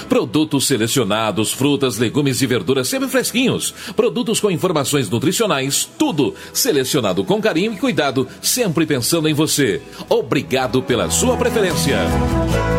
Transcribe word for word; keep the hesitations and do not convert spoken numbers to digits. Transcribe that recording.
Produtos selecionados, frutas, legumes e verduras sempre fresquinhos. Produtos com informações nutricionais, tudo selecionado com carinho e cuidado, sempre pensando em você. Obrigado pela sua preferência.